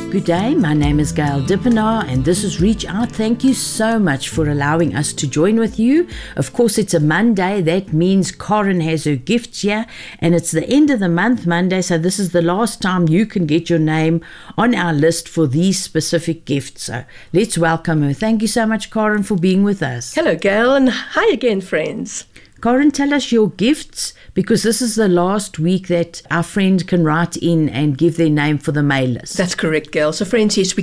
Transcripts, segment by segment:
Good day, my name is Gail Dippenaar and this is Reach Out. Thank you so much for allowing us to join with you. Of course, it's a Monday. That means Karen has her gifts here and it's the end of the month, Monday, so this is the last time you can get your name on our list for these specific gifts. So let's welcome her. Thank you so much, Karen, for being with us. Hello, Gail, and hi again, friends. Karen, tell us your gifts, because this is the last week that our friend can write in and give their name for the mail list. That's correct, Gail. So, friends, yes, we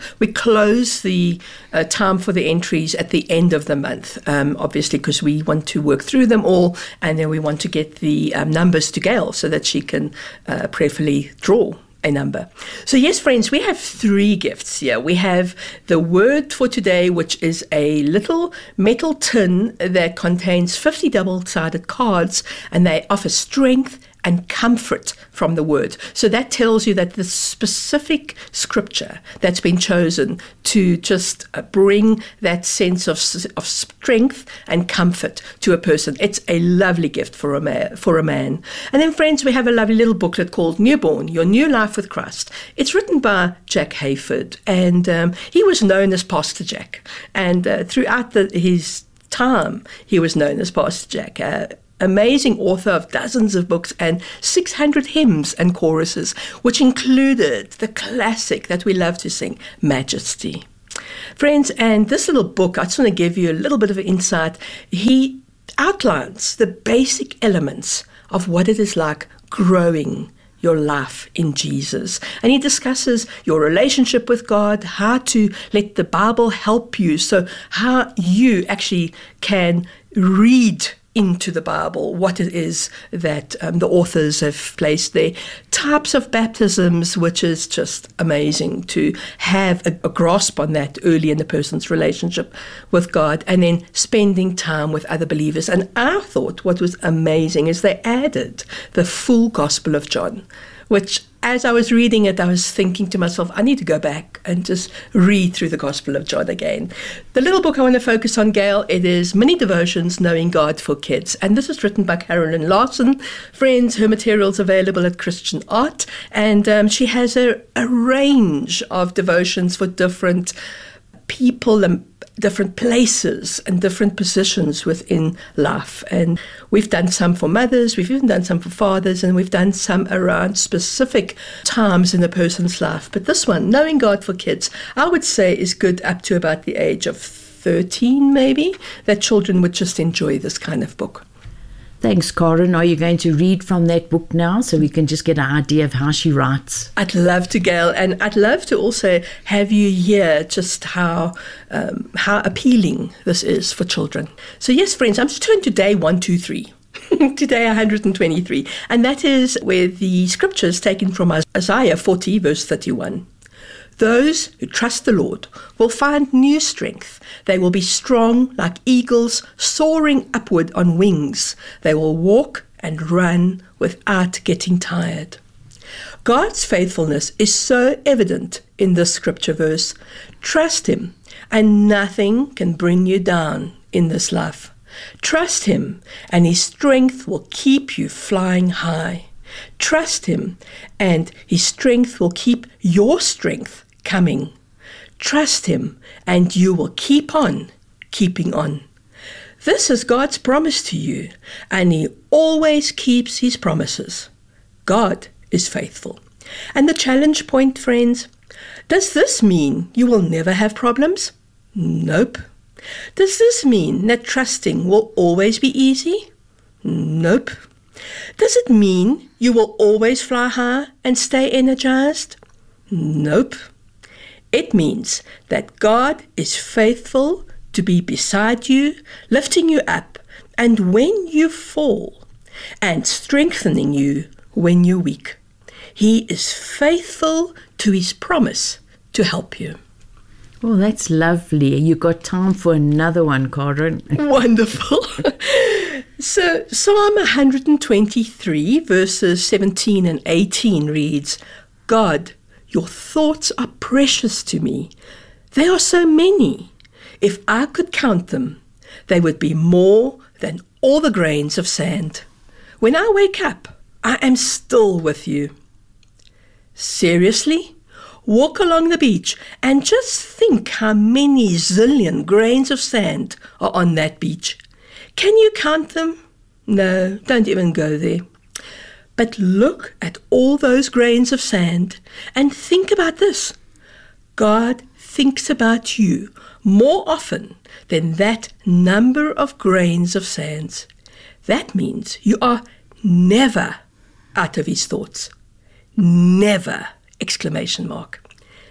close the time for the entries at the end of the month, obviously, because we want to work through them all, and then we want to get the numbers to Gail so that she can prayerfully draw a number. So yes, friends, we have 3 gifts here. We have the word for today, which is a little metal tin that contains 50 double-sided cards, and they offer strength and comfort from the word. So that tells you that the specific scripture that's been chosen to just bring that sense of strength and comfort to a person. It's a lovely gift for a man. And then, friends, we have a lovely little booklet called Newborn, Your New Life with Christ. It's written by Jack Hayford, and he was known as Pastor Jack. And throughout his time, he was known as Pastor Jack. Amazing author of dozens of books and 600 hymns and choruses, which included the classic that we love to sing, Majesty. Friends, and this little book, I just want to give you a little bit of insight. He outlines the basic elements of what it is like growing your life in Jesus. And he discusses your relationship with God, how to let the Bible help you, so how you actually can read into the Bible, what it is that the authors have placed there, types of baptisms, which is just amazing to have a grasp on that early in the person's relationship with God, and then spending time with other believers. And I thought what was amazing is they added the full Gospel of John, which, as I was reading it, I was thinking to myself, I need to go back and just read through the Gospel of John again. The little book I want to focus on, Gail, it is Mini Devotions, Knowing God for Kids. And this is written by Carolyn Larson. Friends, her material's available at Christian Art. And she has a range of devotions for different people and different places and different positions within life. And we've done some for mothers, we've even done some for fathers, and we've done some around specific times in a person's life. But this one, Knowing God for Kids, I would say is good up to about the age of 13 maybe, that children would just enjoy this kind of book. Thanks, Karen. Are you going to read from that book now so we can just get an idea of how she writes? I'd love to, Gail, and I'd love to also have you hear just how appealing this is for children. So yes, friends, I'm just turning to day 123. Today 123, and that is where the scripture is taken from Isaiah 40 verse 31. Those who trust the Lord will find new strength. They will be strong like eagles, soaring upward on wings. They will walk and run without getting tired. God's faithfulness is so evident in this scripture verse. Trust Him, and nothing can bring you down in this life. Trust Him, and His strength will keep you flying high. Trust Him, and His strength will keep your strength coming. Trust Him, and you will keep on keeping on. This is God's promise to you, and He always keeps His promises. God is faithful. And the challenge point, friends, does this mean you will never have problems? Nope. Does this mean that trusting will always be easy? Nope. Does it mean you will always fly high and stay energized? Nope. It means that God is faithful to be beside you, lifting you up, and when you fall, and strengthening you when you're weak. He is faithful to His promise to help you. Well, that's lovely. You got time for another one, Karen. Wonderful. So Psalm 123 verses 17 and 18 reads, God, your thoughts are precious to me. They are so many. If I could count them, they would be more than all the grains of sand. When I wake up, I am still with you. Seriously? walk along the beach and just think how many zillion grains of sand are on that beach. Can you count them? No, don't even go there. But look at all those grains of sand and think about this. God thinks about you more often than that number of grains of sand. That means you are never out of his thoughts. Never! Exclamation mark.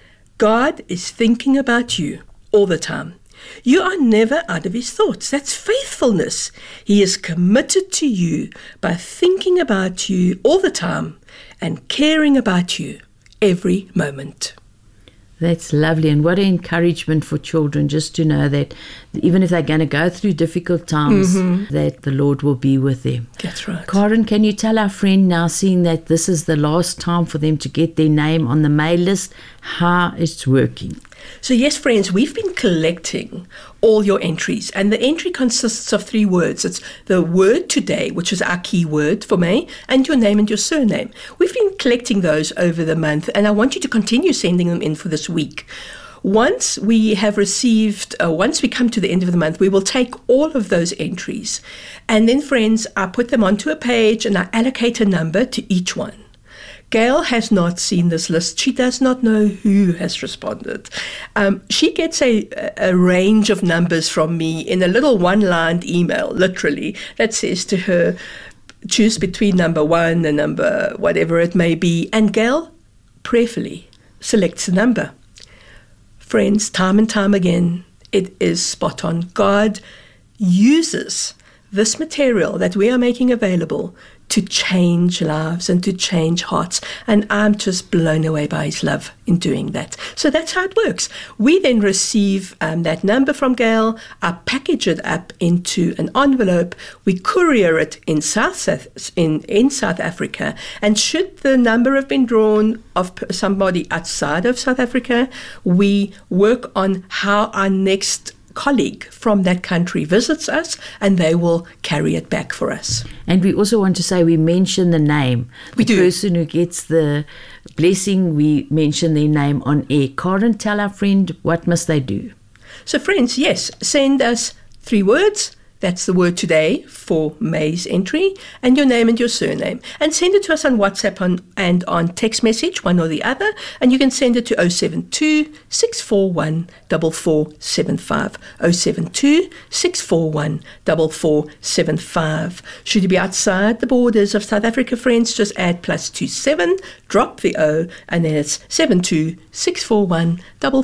God is thinking about you all the time. You are never out of his thoughts. That's faithfulness. He is committed to you by thinking about you all the time and caring about you every moment. That's lovely, and what an encouragement for children just to know that even if they're going to go through difficult times, that the Lord will be with them. That's right. Karen, can you tell our friend now, seeing that this is the last time for them to get their name on the mail list, how it's working? So yes, friends, we've been collecting all your entries, and the entry consists of 3 words. It's the word today, which is our key word for May, and your name and your surname. We've been collecting those over the month, and I want you to continue sending them in for this week. Once we have received, once we come to the end of the month, we will take all of those entries, and then, friends, I put them onto a page and I allocate a number to each one. Gail has not seen this list. She does not know who has responded. She gets a range of numbers from me in a little one-lined email, literally, that says to her, choose between number 1 and number whatever it may be. And Gail prayerfully selects a number. Friends, time and time again, it is spot on. God uses this material that we are making available to change lives and to change hearts. And I'm just blown away by his love in doing that. So that's how it works. We then receive that number from Gail. I package it up into an envelope. We courier it in South Africa. And should the number have been drawn of somebody outside of South Africa, we work on how our next colleague from that country visits us, and they will carry it back for us. And we also want to say we mention the name. We do. The person who gets the blessing, we mention their name on air. Karen, tell our friend, what must they do? So friends, yes, send us 3 words. That's the word today for May's entry, and your name and your surname. And send it to us on WhatsApp and on text message, one or the other. And you can send it to 072 641 4475. 072 641 4475. Should you be outside the borders of South Africa, friends, just add +27, drop the O, and then it's 72 641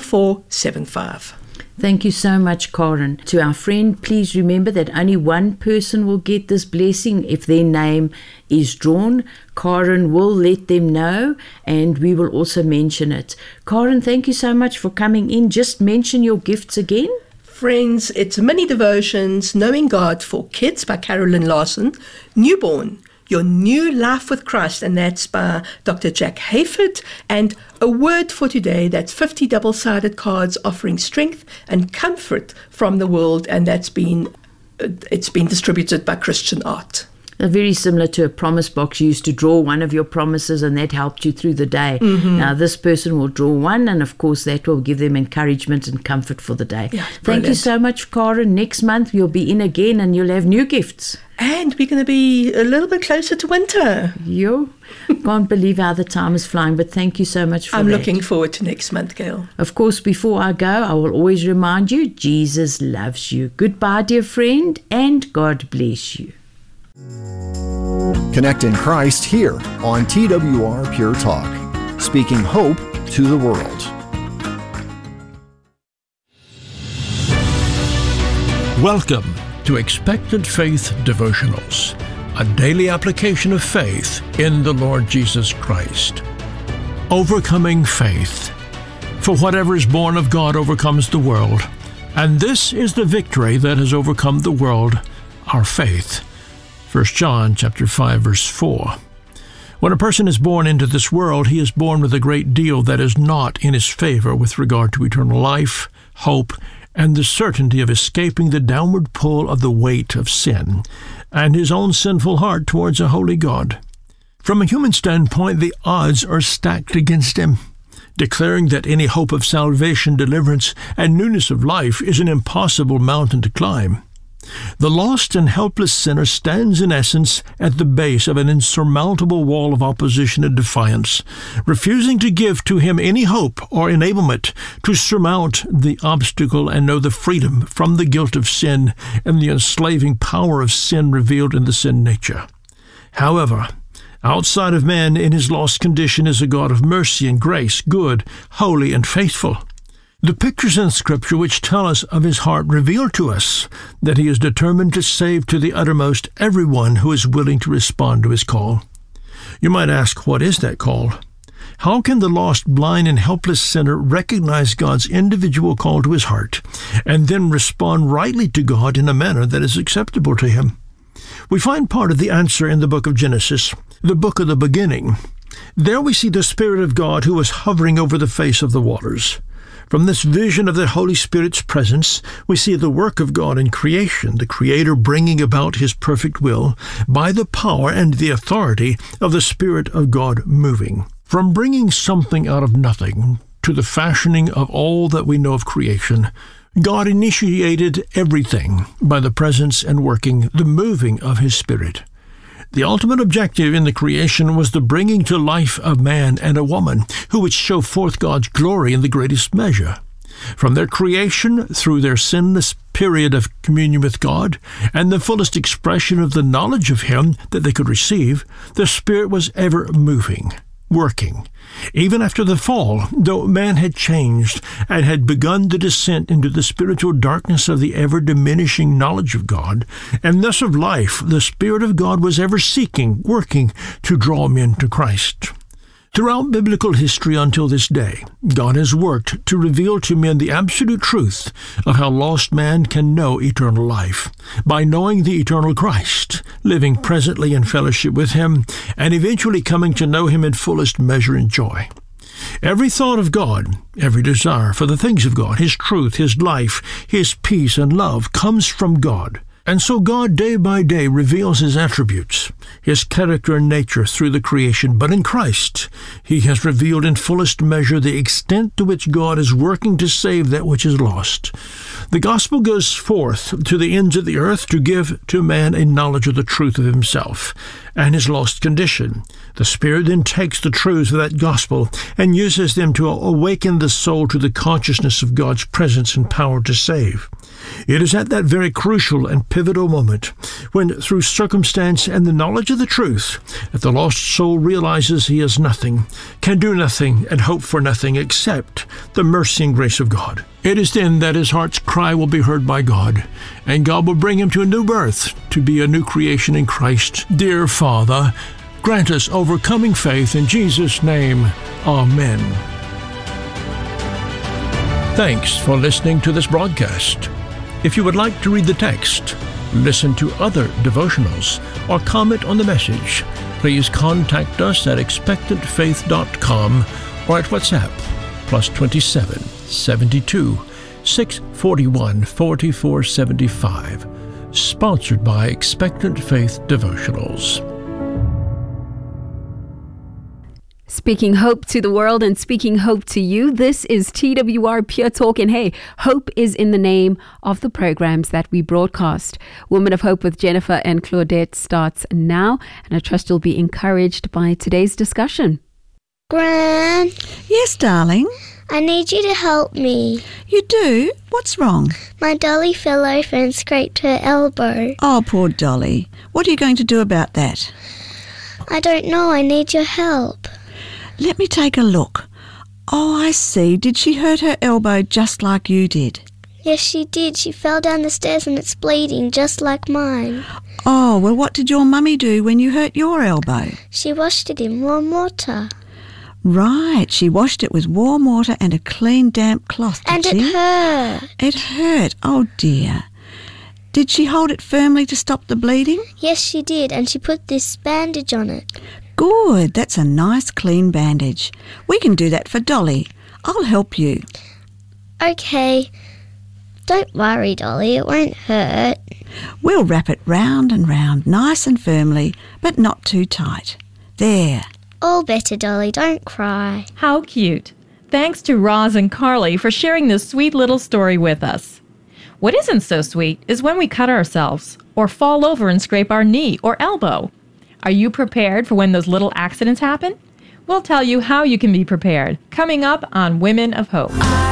4475. Thank you so much, Karen. To our friend, please remember that only one person will get this blessing if their name is drawn. Karen will let them know, and we will also mention it. Karen, thank you so much for coming in. Just mention your gifts again. Friends, it's Mini Devotions, Knowing God for Kids by Carolyn Larson. Newborn, Your New Life with Christ, and that's by Dr. Jack Hayford. And a word for today, that's 50 double-sided cards offering strength and comfort from the world, and it's been distributed by Christian Art. Very similar to a promise box. You used to draw one of your promises and that helped you through the day. Now this person will draw one, and of course that will give them encouragement and comfort for the day. Yeah, Thank you so much, Karen. Next month you'll be in again and you'll have new gifts. And we're going to be a little bit closer to winter. You can't believe how the time is flying, but thank you so much for that. I'm looking forward to next month, Gail. Of course, before I go, I will always remind you, Jesus loves you. Goodbye, dear friend, and God bless you. Connect in Christ here on TWR Pure Talk, speaking hope to the world. Welcome to Expectant Faith Devotionals, a daily application of faith in the Lord Jesus Christ. Overcoming faith. For whatever is born of God overcomes the world, and this is the victory that has overcome the world, our faith. 1 John chapter 5, verse 4. When a person is born into this world, he is born with a great deal that is not in his favor with regard to eternal life, hope, and the certainty of escaping the downward pull of the weight of sin, and his own sinful heart towards a holy God. From a human standpoint, the odds are stacked against him. declaring that any hope of salvation, deliverance, and newness of life is an impossible mountain to climb. The lost and helpless sinner stands in essence at the base of an insurmountable wall of opposition and defiance, refusing to give to him any hope or enablement to surmount the obstacle and know the freedom from the guilt of sin and the enslaving power of sin revealed in the sin nature. However, outside of man in his lost condition is a God of mercy and grace, good, holy, and faithful. The pictures in Scripture which tell us of his heart reveal to us that he is determined to save to the uttermost everyone who is willing to respond to his call. You might ask, what is that call? How can the lost, blind, and helpless sinner recognize God's individual call to his heart and then respond rightly to God in a manner that is acceptable to him? We find part of the answer in the book of Genesis, the book of the beginning. There we see the Spirit of God who was hovering over the face of the waters. From this vision of the Holy Spirit's presence, we see the work of God in creation, the Creator bringing about his perfect will by the power and the authority of the Spirit of God moving. From bringing something out of nothing to the fashioning of all that we know of creation, God initiated everything by the presence and working, the moving of his Spirit. The ultimate objective in the creation was the bringing to life of man and a woman who would show forth God's glory in the greatest measure. From their creation through their sinless period of communion with God and the fullest expression of the knowledge of him that they could receive, the Spirit was ever moving, working. Even after the fall, though man had changed and had begun the descent into the spiritual darkness of the ever-diminishing knowledge of God, and thus of life, the Spirit of God was ever seeking, working to draw men to Christ. Throughout biblical history until this day, God has worked to reveal to men the absolute truth of how lost man can know eternal life, by knowing the eternal Christ, living presently in fellowship with him, and eventually coming to know him in fullest measure and joy. Every thought of God, every desire for the things of God, his truth, his life, his peace and love comes from God. And so God day by day reveals his attributes, his character and nature through the creation. But in Christ, he has revealed in fullest measure the extent to which God is working to save that which is lost. The gospel goes forth to the ends of the earth to give to man a knowledge of the truth of himself and his lost condition. The Spirit then takes the truths of that gospel and uses them to awaken the soul to the consciousness of God's presence and power to save. It is at that very crucial and pivotal moment when, through circumstance and the knowledge of the truth, that the lost soul realizes he is nothing, can do nothing, and hope for nothing except the mercy and grace of God. It is then that his heart's cry will be heard by God, and God will bring him to a new birth, to be a new creation in Christ. Dear Father, grant us overcoming faith in Jesus' name. Amen. Thanks for listening to this broadcast. If you would like to read the text, listen to other devotionals, or comment on the message, please contact us at expectantfaith.com or at WhatsApp +27 72 641 4475. Sponsored by Expectant Faith Devotionals. Speaking hope to the world and speaking hope to you. This is TWR Pure Talk, and hey, hope is in the name of the programs that we broadcast. Women of Hope with Jennifer and Claudette starts now, and I trust you'll be encouraged by today's discussion. Gran? Yes, darling? I need you to help me. You do? What's wrong? My Dolly fell over and scraped her elbow. Oh, poor Dolly. What are you going to do about that? I don't know. I need your help. Let me take a look. Oh, I see. Did she hurt her elbow just like you did? Yes, she did. She fell down the stairs and it's bleeding just like mine. Oh, well, what did your mummy do when you hurt your elbow? She washed it in warm water. Right, she washed it with warm water and a clean damp cloth, did she? And it hurt. It hurt? Oh, dear. Did she hold it firmly to stop the bleeding? Yes, she did, and she put this bandage on it. Good, that's a nice clean bandage. We can do that for Dolly. I'll help you. Okay. Don't worry, Dolly, it won't hurt. We'll wrap it round and round, nice and firmly, but not too tight. There. All better, Dolly, don't cry. How cute. Thanks to Roz and Carly for sharing this sweet little story with us. What isn't so sweet is when we cut ourselves or fall over and scrape our knee or elbow. Are you prepared for when those little accidents happen? We'll tell you how you can be prepared coming up on Women of Hope.